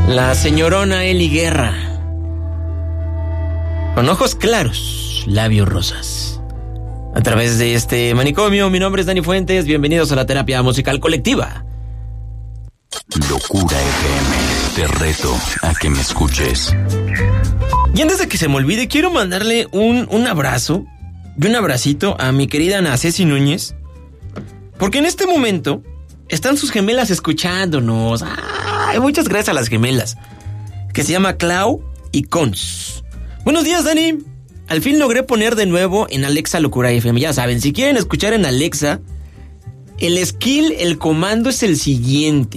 La señorona Eli Guerra. Con ojos claros, labios rosas. A través de este manicomio, mi nombre es Dani Fuentes. Bienvenidos a la terapia musical colectiva. Locura FM. Te reto a que me escuches. Y antes de que se me olvide, quiero mandarle un abrazo y un abracito a mi querida Ana Ceci Núñez. Porque en este momento están sus gemelas escuchándonos. ¡Ay! Muchas gracias a las gemelas. Que se llama Clau y Cons. Buenos días, Dani. Al fin logré poner de nuevo en Alexa Locura FM. Ya saben, si quieren escuchar en Alexa, el comando es el siguiente.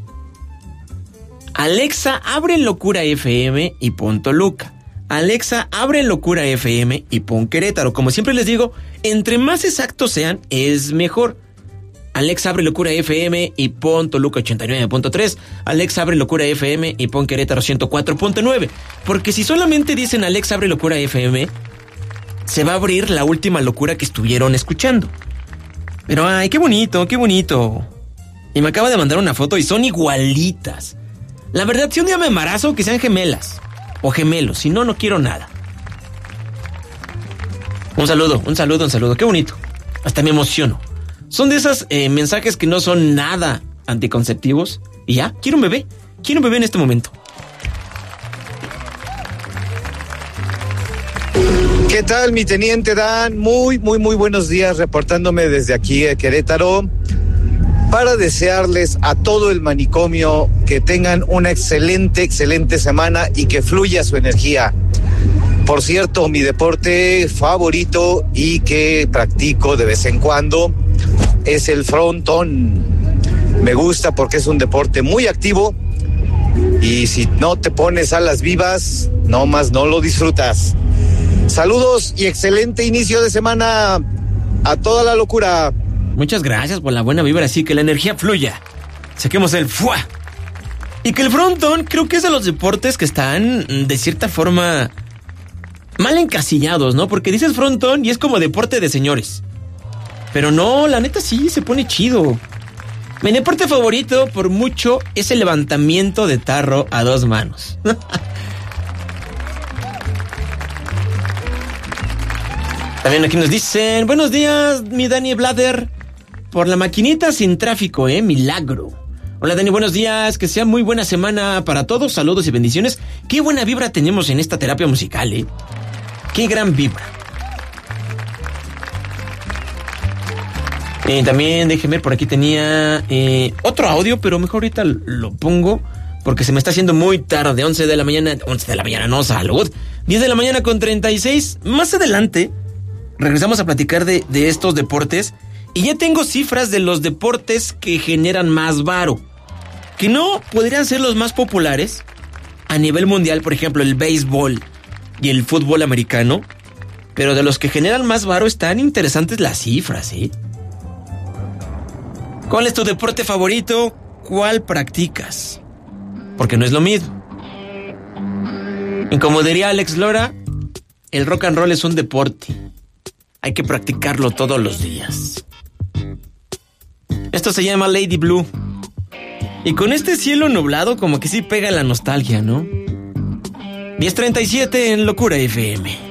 Alexa, abre Locura FM y pon Toluca. Alexa, abre Locura FM y pon Querétaro. Como siempre les digo, entre más exactos sean, es mejor. Alexa, abre Locura FM y pon Toluca 89.3. Alexa, abre Locura FM y pon Querétaro 104.9. Porque si solamente dicen Alexa, abre Locura FM, se va a abrir la última locura que estuvieron escuchando. Pero ay, qué bonito, qué bonito. Y me acaba de mandar una foto y son igualitas. La verdad, si un día me embarazo, que sean gemelas o gemelos. Si no, no quiero nada. Un saludo. Qué bonito. Hasta me emociono. Son de esos mensajes que no son nada anticonceptivos. Y ya, quiero un bebé en este momento. ¿Qué tal, mi teniente Dan? Muy buenos días, reportándome desde aquí de Querétaro para desearles a todo el manicomio que tengan una excelente semana y que fluya su energía. Por cierto, mi deporte favorito y que practico de vez en cuando es el frontón. Me gusta porque es un deporte muy activo y si no te pones a las vivas, nomás no lo disfrutas. Saludos y excelente inicio de semana a toda la locura. Muchas gracias por la buena vibra, así que la energía fluya. Saquemos el fuá. Y que el frontón creo que es de los deportes que están de cierta forma mal encasillados, ¿no? Porque dices frontón y es como deporte de señores. Pero no, la neta sí, se pone chido. Mi deporte favorito, por mucho, es el levantamiento de tarro a dos manos. También aquí nos dicen, buenos días, mi Dani Blader. Por la maquinita sin tráfico, milagro. Hola, Dani, buenos días, que sea muy buena semana para todos, saludos y bendiciones. Qué buena vibra tenemos en esta terapia musical, Qué gran vibra. También déjenme, por aquí tenía otro audio, pero mejor ahorita lo pongo porque se me está haciendo muy tarde, 11 de la mañana, no, salud, 10 de la mañana con 36. Más adelante regresamos a platicar de estos deportes y ya tengo cifras de los deportes que generan más varo, que no podrían ser los más populares a nivel mundial, por ejemplo, el béisbol y el fútbol americano, pero de los que generan más varo están interesantes las cifras, ¿Cuál es tu deporte favorito? ¿Cuál practicas? Porque no es lo mismo. Y como diría Alex Lora, el rock and roll es un deporte. Hay que practicarlo todos los días. Esto se llama Lady Blue. Y con este cielo nublado como que sí pega la nostalgia, ¿no? 10:37 en Locura FM.